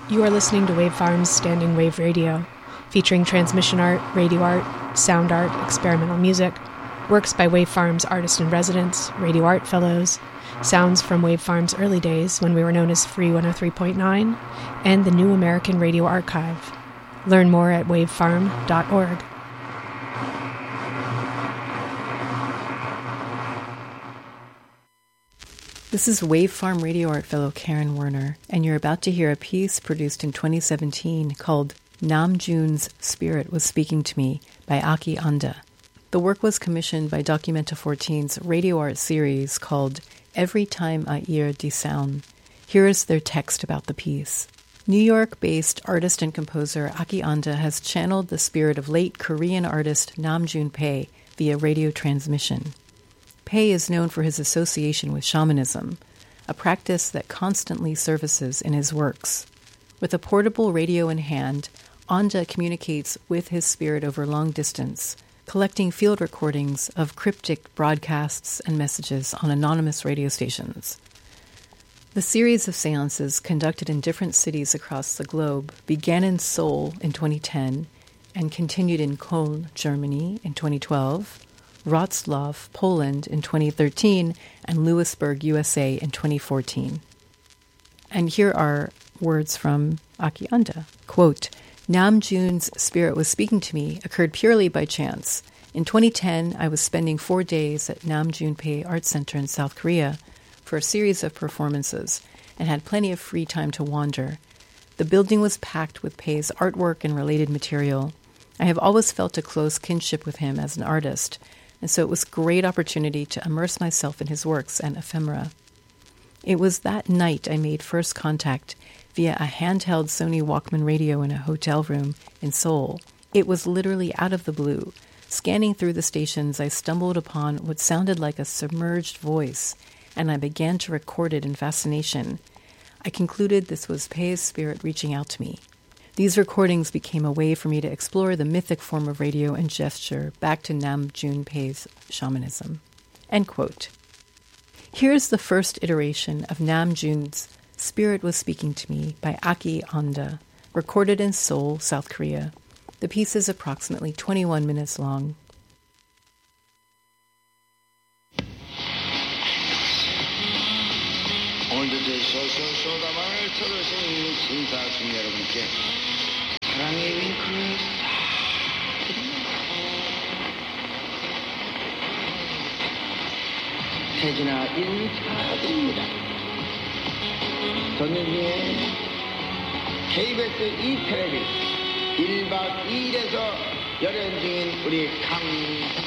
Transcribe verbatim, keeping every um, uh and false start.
You are listening to Wave Farm's Standing Wave Radio, featuring transmission art, radio art, sound art, experimental music, works by Wave Farm's artist-in-residence, radio art fellows, sounds from Wave Farm's early days when we were known as Free one oh three point nine, and the New American Radio Archive. Learn more at wavefarm dot org. This is Wave Farm Radio Art fellow Karen Werner, and you're about to hear a piece produced in twenty seventeen called Namjoon's Spirit Was Speaking to Me by Aki Anda. The work was commissioned by Documenta fourteen's radio art series called Every Time I Hear the Sound. Here is their text about the piece. New York-based artist and composer Aki Anda has channeled the spirit of late Korean artist Namjoon Pae via radio transmission. Pae is known for his association with shamanism, a practice that constantly surfaces in his works. With a portable radio in hand, Anda communicates with his spirit over long distance, collecting field recordings of cryptic broadcasts and messages on anonymous radio stations. The series of seances conducted in different cities across the globe began in Seoul in twenty ten and continued in Köln, Germany in twenty twelve, Wrocław, Poland in twenty thirteen, and Lewisburg, U S A in twenty fourteen. And here are words from Aki Anda. Quote, Namjoon's Spirit Was Speaking to Me occurred purely by chance. In twenty ten, I was spending four days at Namjoon Pae Art Center in South Korea for a series of performances and had plenty of free time to wander. The building was packed with Pae's artwork and related material. I have always felt a close kinship with him as an artist, and so it was a great opportunity to immerse myself in his works and ephemera. It was that night I made first contact via a handheld Sony Walkman radio in a hotel room in Seoul. It was literally out of the blue. Scanning through the stations, I stumbled upon what sounded like a submerged voice, and I began to record it in fascination. I concluded this was Pae's spirit reaching out to me. These recordings became a way for me to explore the mythic form of radio and gesture back to Namjoon Pae's shamanism. End quote. Here's the first iteration of Namjoon's Spirit Was Speaking to Me by Aki Anda, recorded in Seoul, South Korea. The piece is approximately twenty-one minutes long. 오늘도 쇼쇼쇼다만을 들으신 심사숙 여러분께 사랑의 윙크를 싹 드립니다. 태진아 인사드립니다. 저녁에 케이비에스 이 텔레비 일 박 이 일에서 열연 중인 우리 강